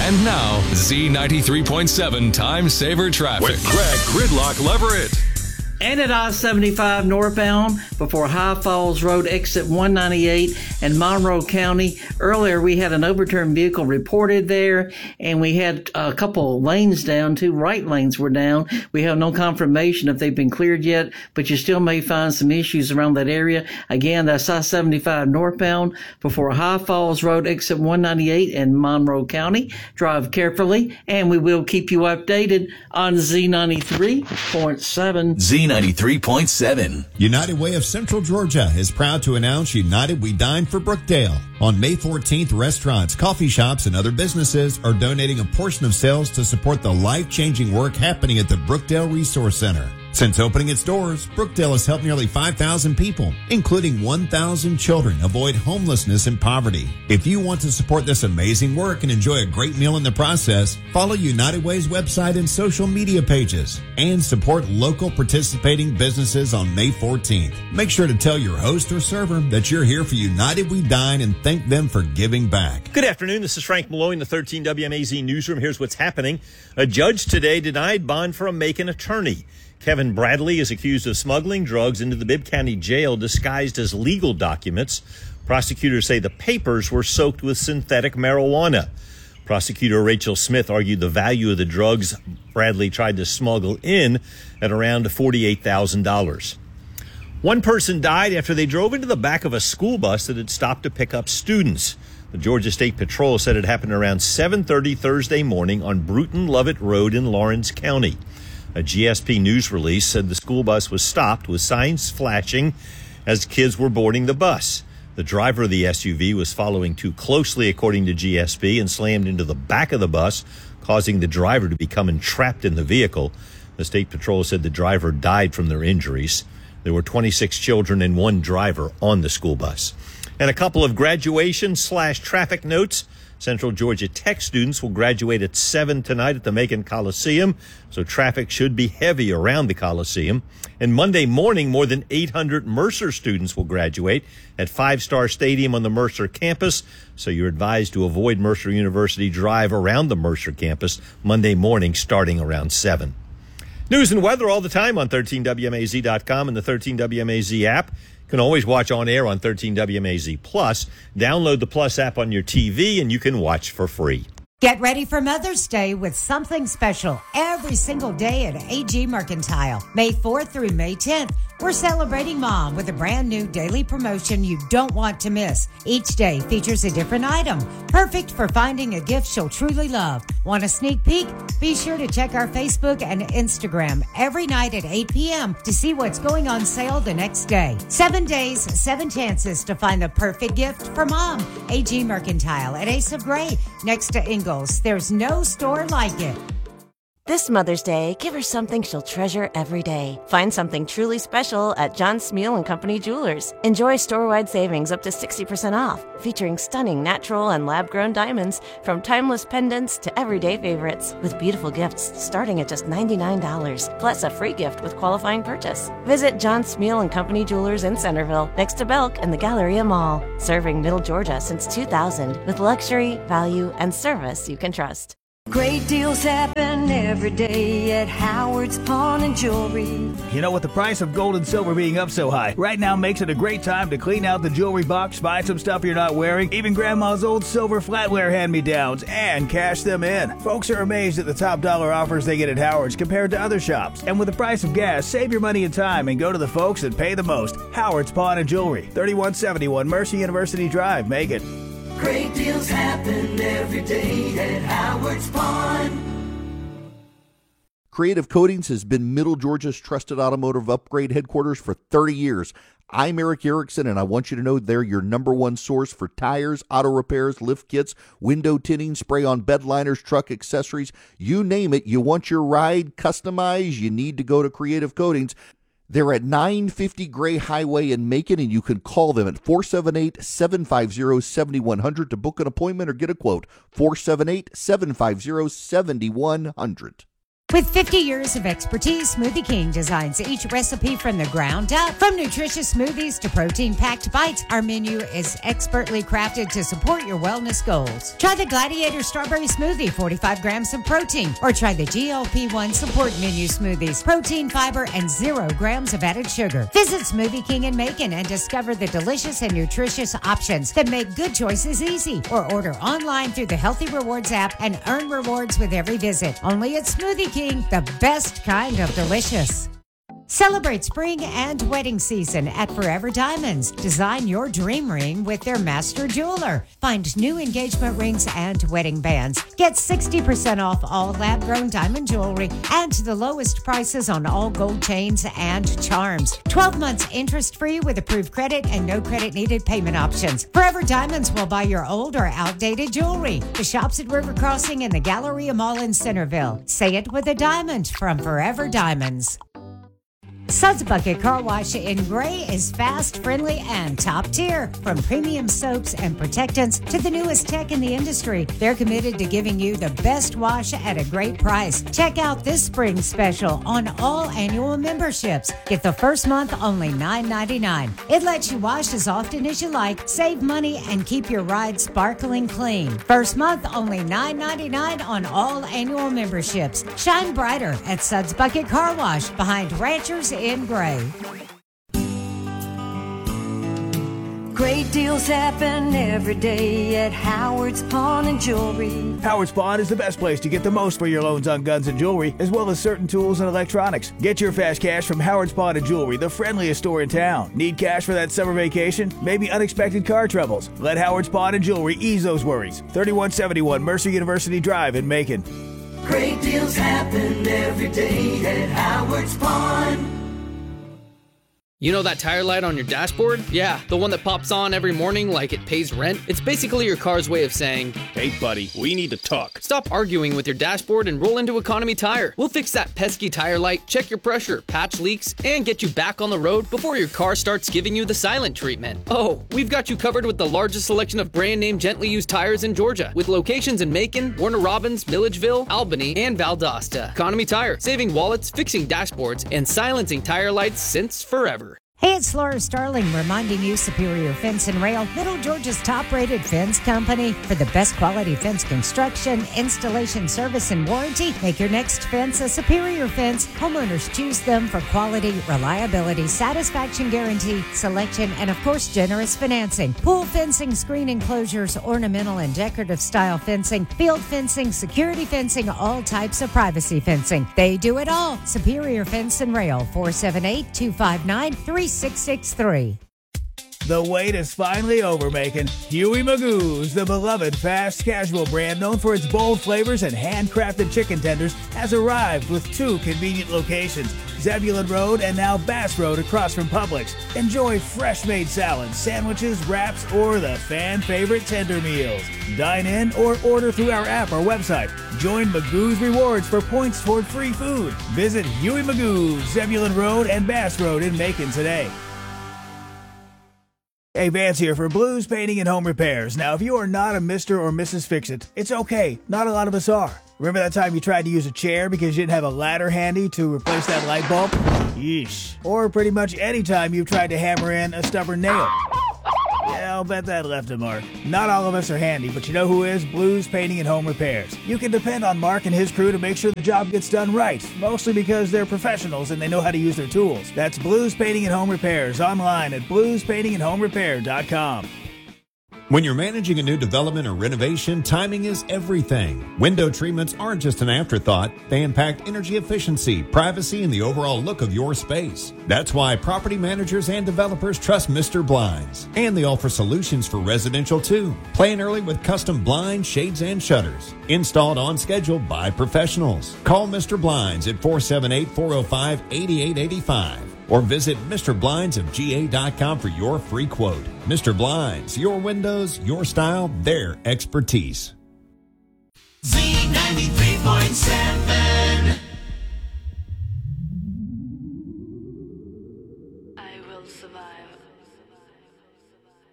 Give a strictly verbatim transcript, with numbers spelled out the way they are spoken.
And now, Z ninety-three point seven Time Saver Traffic. With Greg Gridlock Leverett. And at I seventy-five northbound before High Falls Road, exit one ninety-eight in Monroe County. Earlier, we had an overturned vehicle reported there, and we had a couple lanes down. Two right lanes were down. We have no confirmation if they've been cleared yet, but you still may find some issues around that area. Again, that's I seventy-five northbound before High Falls Road, exit one ninety-eight in Monroe County. Drive carefully, and we will keep you updated on Z ninety-three point seven. Z ninety-three point seven. United Way of Central Georgia is proud to announce United We Dine for Brookdale. On May fourteenth, restaurants, coffee shops, and other businesses are donating a portion of sales to support the life-changing work happening at the Brookdale Resource Center. Since opening its doors, Brookdale has helped nearly five thousand people, including one thousand children, avoid homelessness and poverty. If you want to support this amazing work and enjoy a great meal in the process, follow United Way's website and social media pages, and support local participating businesses on May fourteenth. Make sure to tell your host or server that you're here for United We Dine and thank them for giving back. Good afternoon. This is Frank Malloy in the thirteen W M A Z newsroom. Here's what's happening. A judge today denied bond for a Macon attorney. Kevin Bradley is accused of smuggling drugs into the Bibb County Jail disguised as legal documents. Prosecutors say the papers were soaked with synthetic marijuana. Prosecutor Rachel Smith argued the value of the drugs Bradley tried to smuggle in at around forty-eight thousand dollars. One person died after they drove into the back of a school bus that had stopped to pick up students. The Georgia State Patrol said it happened around seven thirty Thursday morning on Bruton Lovett Road in Lawrence County. A G S P news release said the school bus was stopped with signs flashing as kids were boarding the bus. The driver of the S U V was following too closely, according to G S P, and slammed into the back of the bus, causing the driver to become entrapped in the vehicle. The State Patrol said the driver died from their injuries. There were twenty-six children and one driver on the school bus. And a couple of graduation slash traffic notes. Central Georgia Tech students will graduate at seven tonight at the Macon Coliseum, so traffic should be heavy around the Coliseum. And Monday morning, more than eight hundred Mercer students will graduate at Five Star Stadium on the Mercer campus, so you're advised to avoid Mercer University Drive around the Mercer campus Monday morning starting around seven. News and weather all the time on thirteen W M A Z dot com and the thirteen W M A Z app. You can always watch on air on thirteen W M A Z Plus. Download the Plus app on your T V and you can watch for free. Get ready for Mother's Day with something special every single day at A G Mercantile. May fourth through May tenth, we're celebrating Mom with a brand new daily promotion you don't want to miss. Each day features a different item, perfect for finding a gift she'll truly love. Want a sneak peek? Be sure to check our Facebook and Instagram every night at eight p.m. to see what's going on sale the next day. Seven days, seven chances to find the perfect gift for Mom. A G Mercantile at Ace of Gray, next to Ingalls. There's no store like it. This Mother's Day, give her something she'll treasure every day. Find something truly special at John Smeal and Company Jewelers. Enjoy store-wide savings up to sixty percent off, featuring stunning natural and lab-grown diamonds from timeless pendants to everyday favorites, with beautiful gifts starting at just ninety-nine dollars, plus a free gift with qualifying purchase. Visit John Smeal and Company Jewelers in Centerville, next to Belk and the Galleria Mall, serving Middle Georgia since two thousand, with luxury, value, and service you can trust. Great deals happen every day at Howard's Pawn and Jewelry. You know, with the price of gold and silver being up so high, right now makes it a great time to clean out the jewelry box, buy some stuff you're not wearing, even Grandma's old silver flatware hand-me-downs, and cash them in. Folks are amazed at the top dollar offers they get at Howard's compared to other shops. And with the price of gas, save your money and time and go to the folks that pay the most. Howard's Pawn and Jewelry, thirty-one seventy-one Mercer University Drive, Macon. Great deals happen every day at Howard's Pawn. Creative Coatings has been Middle Georgia's trusted automotive upgrade headquarters for thirty years. I'm Eric Erickson, and I want you to know they're your number one source for tires, auto repairs, lift kits, window tinting, spray-on bed liners, truck accessories. You name it, you want your ride customized, you need to go to Creative Coatings. They're at nine fifty Gray Highway in Macon, and you can call them at four seven eight, seven five zero, seven one zero zero to book an appointment or get a quote. four seven eight, seven five zero, seven one zero zero. With fifty years of expertise, Smoothie King designs each recipe from the ground up. From nutritious smoothies to protein-packed bites, our menu is expertly crafted to support your wellness goals. Try the Gladiator Strawberry Smoothie, forty-five grams of protein, or try the G L P one Support Menu Smoothies, protein, fiber, and zero grams of added sugar. Visit Smoothie King in Macon and discover the delicious and nutritious options that make good choices easy. Or order online through the Healthy Rewards app and earn rewards with every visit. Only at Smoothie King, the best kind of delicious. Celebrate spring and wedding season at Forever Diamonds. Design your dream ring with their master jeweler. Find new engagement rings and wedding bands. Get sixty percent off all lab-grown diamond jewelry and the lowest prices on all gold chains and charms. twelve months interest-free with approved credit and no credit needed payment options. Forever Diamonds will buy your old or outdated jewelry. The shops at River Crossing and the Galleria Mall in Centerville. Say it with a diamond from Forever Diamonds. Suds Bucket Car Wash in Gray is fast, friendly, and top tier. From premium soaps and protectants to the newest tech in the industry, they're committed to giving you the best wash at a great price. Check out this spring special on all annual memberships. Get the first month only nine ninety-nine. It lets you wash as often as you like, save money, and keep your ride sparkling clean. First month only nine ninety-nine on all annual memberships. Shine brighter at Suds Bucket Car Wash behind Ranchers in Gray. Great deals happen every day at Howard's Pawn and Jewelry. Howard's Pawn is the best place to get the most for your loans on guns and jewelry, as well as certain tools and electronics. Get your fast cash from Howard's Pawn and Jewelry, the friendliest store in town. Need cash for that summer vacation? Maybe unexpected car troubles? Let Howard's Pawn and Jewelry ease those worries. thirty-one seventy-one Mercer University Drive in Macon. Great deals happen every day at Howard's Pawn. You know that tire light on your dashboard? Yeah, the one that pops on every morning like it pays rent? It's basically your car's way of saying, "Hey buddy, we need to talk." Stop arguing with your dashboard and roll into Economy Tire. We'll fix that pesky tire light, check your pressure, patch leaks, and get you back on the road before your car starts giving you the silent treatment. Oh, we've got you covered with the largest selection of brand name gently used tires in Georgia, with locations in Macon, Warner Robins, Milledgeville, Albany, and Valdosta. Economy Tire, saving wallets, fixing dashboards, and silencing tire lights since forever. Hey, it's Laura Starling reminding you Superior Fence and Rail, Middle Georgia's top-rated fence company. For the best quality fence construction, installation, service, and warranty, make your next fence a Superior Fence. Homeowners choose them for quality, reliability, satisfaction guarantee, selection, and of course, generous financing. Pool fencing, screen enclosures, ornamental and decorative style fencing, field fencing, security fencing, all types of privacy fencing. They do it all. Superior Fence and Rail, four seven eight, two five nine, three six six three. The wait is finally over, Macon. Huey Magoo's, the beloved fast casual brand known for its bold flavors and handcrafted chicken tenders, has arrived with two convenient locations, Zebulon Road and now Bass Road across from Publix. Enjoy fresh-made salads, sandwiches, wraps, or the fan-favorite tender meals. Dine in or order through our app or website. Join Magoo's Rewards for points toward free food. Visit Huey Magoo's, Zebulon Road and Bass Road in Macon today. Hey, Vance here for Blues Painting and Home Repairs. Now, if you are not a Mister or Missus Fix-It, it's okay. Not a lot of us are. Remember that time you tried to use a chair because you didn't have a ladder handy to replace that light bulb? Yeesh. Or pretty much any time you've tried to hammer in a stubborn nail. Yeah, I'll bet that left a mark. Not all of us are handy, but you know who is? Blues Painting and Home Repairs. You can depend on Mark and his crew to make sure the job gets done right, mostly because they're professionals and they know how to use their tools. That's Blues Painting and Home Repairs, online at blues painting and home repair dot com. When you're managing a new development or renovation, timing is everything. Window treatments aren't just an afterthought. They impact energy efficiency, privacy, and the overall look of your space. That's why property managers and developers trust Mister Blinds. And they offer solutions for residential too. Plan early with custom blinds, shades, and shutters. Installed on schedule by professionals. Call Mister Blinds at four seven eight, four oh five, eight eight eight five. Or visit Mister Blinds of G A dot com for your free quote. Mister Blinds, your windows, your style, their expertise.